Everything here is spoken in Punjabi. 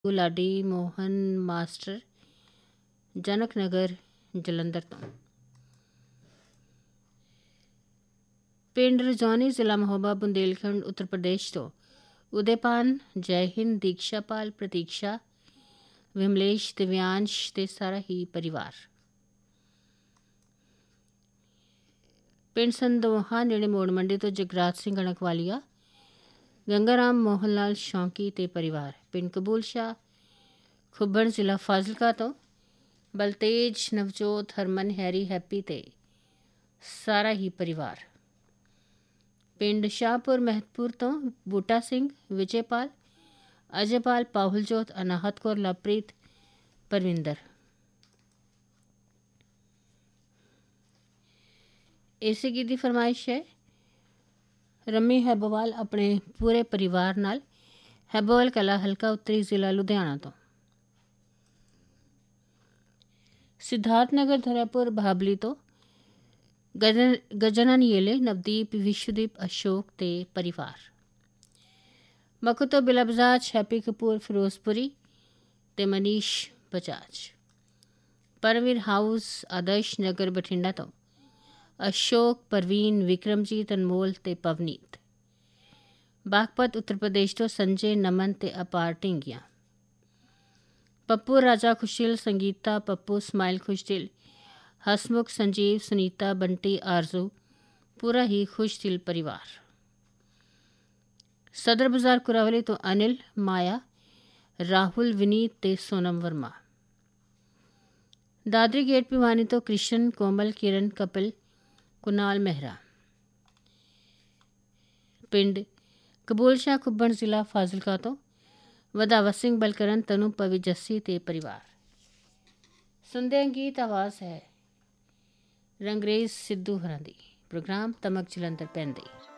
ਲਾਡੀ ਮੋਹਨ ਮਾਸਟਰ ਜਨਕ ਨਗਰ ਜਲੰਧਰ ਤੋਂ। ਪਿੰਡ ਰਜੌਨੀ ਜ਼ਿਲ੍ਹਾ ਮਹੋਬਾ ਬੁੰਦੇਲਖੰਡ ਉੱਤਰ ਪ੍ਰਦੇਸ਼ ਤੋਂ ਉਦੈਪਾਨ ਜੈ ਹਿੰਦ ਦੀਕਸ਼ਾਪਾਲ ਪ੍ਰਤੀਕਸ਼ਾ ਵਿਮਲੇਸ਼ ਦਿਵਿਆਂਸ਼ ਤੇ ਸਾਰਾ ਹੀ ਪਰਿਵਾਰ। ਪਿੰਡ ਸੰਦੋਹਾ ਨੇੜੇ ਮੋੜ ਮੰਡੀ ਤੋਂ ਜਗਰਾਜ ਸਿੰਘ ਅਣਕਵਾਲੀਆ ਗੰਗਾ ਰਾਮ ਮੋਹਨ ਲਾਲ ਸ਼ੌਂਕੀ ਤੇ ਪਰਿਵਾਰ। ਪਿੰਡ ਕਬੂਲ ਸ਼ਾਹ ਖੁੱਬਣ ਜ਼ਿਲ੍ਹਾ ਫਾਜ਼ਿਲਕਾ ਤੋਂ ਬਲਤੇਜ ਨਵਜੋਤ ਹਰਮਨ ਹੈਰੀ ਹੈਪੀ ਤੇ ਸਾਰਾ ਹੀ ਪਰਿਵਾਰ। ਪਿੰਡ ਸ਼ਾਹਪੁਰ ਮਹਿਤਪੁਰ ਤੋਂ ਬੂਟਾ ਸਿੰਘ ਵਿਜੇਪਾਲ ਅਜੇਪਾਲ ਪਾਹੁਲਜੋਤ ਅਨਾਹਤ ਕੌਰ ਲਵਪ੍ਰੀਤ ਪਰਵਿੰਦਰ। ਇਸੇ ਗੀਤ ਦੀ ਫਰਮਾਇਸ਼ ਹੈ ਰੰਮੀ ਹੈਬੋਵਾਲ ਆਪਣੇ ਪੂਰੇ ਪਰਿਵਾਰ ਨਾਲ ਹੈਬੋਵਾਲ ਕਲਾ ਹਲਕਾ ਉੱਤਰੀ ਜ਼ਿਲ੍ਹਾ ਲੁਧਿਆਣਾ ਤੋਂ। ਸਿਧਾਰਥ ਨਗਰ ਧਰਾਪੁਰ ਬਹਾਬਲੀ ਤੋਂ ਗਜਨਨ ਯੇਲੇ ਨਵਦੀਪ ਵਿਸ਼ਵਦੀਪ ਅਸ਼ੋਕ ਤੇ ਪਰਿਵਾਰ। ਮਕੂ ਤੋਂ ਬਿਲਾ ਬਜਾਜ ਹੈਪੀ ਕਪੂਰ ਫਿਰੋਜ਼ਪੁਰੀ ਤੇ ਮਨੀਸ਼ ਬਜਾਜ। ਪਰਮਵੀਰ ਹਾਊਸ ਆਦਰਸ਼ ਨਗਰ ਬਠਿੰਡਾ ਤੋਂ ਅਸ਼ੋਕ ਪਰਵੀਨ ਵਿਕਰਮਜੀਤ ਅਨਮੋਲ ਤੇ ਪਵਨੀਤ। ਬਾਗਪਤ ਉੱਤਰ ਪ੍ਰਦੇਸ਼ ਤੋਂ ਸੰਜੇ ਨਮਨ ਤੇ ਅਪਾਰ ਢਿੰਗੀਆਂ। ਪੱਪੂ ਰਾਜਾ ਖੁਸ਼ਿਲ ਸੰਗੀਤਾ ਪੱਪੂ ਸਮਾਈਲ ਖੁਸ਼ਦਿਲ ਹਸਮੁਖ ਸੰਜੀਵ ਸੁਨੀਤਾ ਬੰਟੀ ਆਰਜ਼ੂ ਪੂਰਾ ਹੀ ਖੁਸ਼ਦਿਲ ਪਰਿਵਾਰ। ਸਦਰ ਬਾਜ਼ਾਰ ਕੁਰਾਵਲੀ ਤੋਂ ਅਨਿਲ ਮਾਇਆ ਰਾਹੁਲ ਵਿਨੀਤ ਤੇ ਸੋਨਮ ਵਰਮਾ। ਦਾਦਰੀ ਗੇਟ ਭਿਵਾਨੀ ਤੋਂ ਕ੍ਰਿਸ਼ਨ ਕੋਮਲ ਕਿਰਨ ਕਪਿਲ ਕੁਨਾਲ ਮਹਿਰਾ। ਪਿੰਡ ਕਬੂਲ ਸ਼ਾਹ ਖੁੱਬਣ ਜ਼ਿਲ੍ਹਾ ਫਾਜ਼ਿਲਕਾ ਤੋਂ ਵਧਾਵਾ ਸਿੰਘ ਬਲਕਰਨ ਤਨੂ ਪਵੀ ਜੱਸੀ ਤੇ ਪਰਿਵਾਰ। ਸੁਣਦੇ ਗੀਤ ਆਵਾਜ਼ ਹੈ ਰੰਗਰੇਜ਼ ਸਿੱਧੂ ਹਰਾਂ ਦੀ। ਪ੍ਰੋਗਰਾਮ ਤਮਕ ਜਲੰਧਰ ਪੈਂਦੇ।